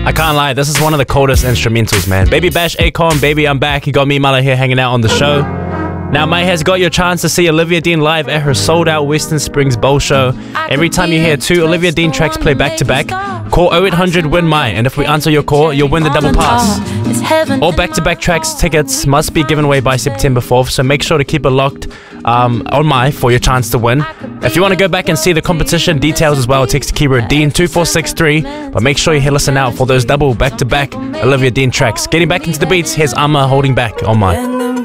I can't lie, this is one of the coldest instrumentals, man. Baby Bash, Akon, Baby I'm Back. You got me, Mala, here hanging out on the show. Now, Mai has got your chance to see Olivia Dean live at her sold-out Western Springs Bowl show. Every time you hear 2 Olivia Dean tracks play back-to-back, call 0800-WIN-MAI, and if we answer your call, you'll win the double pass. All back-to-back tracks tickets must be given away by September 4th, so make sure to keep it locked on Mai for your chance to win. If you want to go back and see the competition details as well, text keyword DEAN2463, but make sure you listen out for those double back-to-back Olivia Dean tracks. Getting back into the beats, here's Amma Holding Back on Mai.